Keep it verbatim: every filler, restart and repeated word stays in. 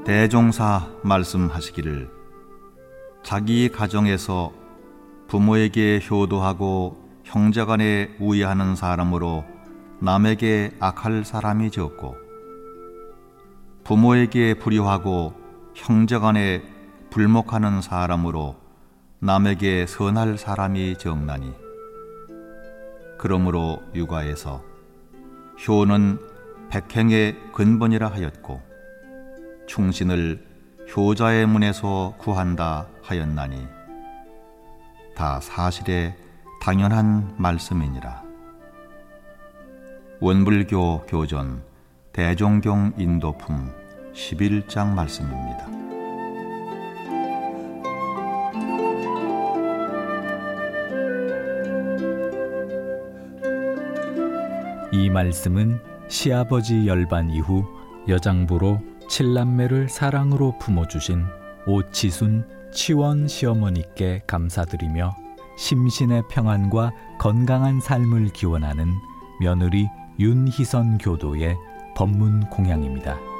대종사 말씀하시기를 자기 가정에서 부모에게 효도하고 형제간에 우애하는 사람으로 남에게 악할 사람이 적고 부모에게 불효하고 형제간에 불목하는 사람으로 남에게 선할 사람이 적나니 그러므로 육아에서 효는 백행의 근본이라 하였고 충신을 효자의 문에서 구한다 하였나니 다 사실에 당연한 말씀이니라. 원불교 교전 대종경 인도품 십일 장 말씀입니다. 이 말씀은 시아버지 열반 이후 여장부로 칠남매를 사랑으로 품어주신 오치순 치원 시어머니께 감사드리며 심신의 평안과 건강한 삶을 기원하는 며느리 윤희선 교도의 법문 공양입니다.